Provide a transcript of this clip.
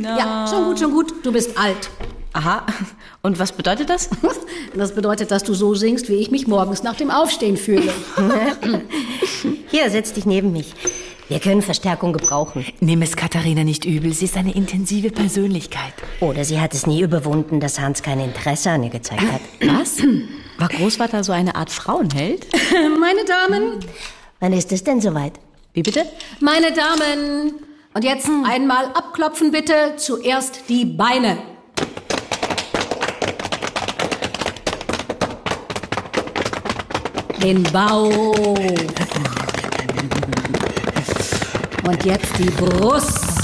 Ja, schon gut. Du bist alt. Aha. Und was bedeutet das? Das bedeutet, dass du so singst, wie ich mich morgens nach dem Aufstehen fühle. Hier, setz dich neben mich. Wir können Verstärkung gebrauchen. Nimm es Katharina nicht übel. Sie ist eine intensive Persönlichkeit. Oder sie hat es nie überwunden, dass Hans kein Interesse an ihr gezeigt hat. Was? War Großvater so eine Art Frauenheld? Meine Damen. Wann ist es denn soweit? Wie bitte? Meine Damen. Und jetzt einmal abklopfen bitte. Zuerst die Beine. Den Bauch. Und jetzt die Brust.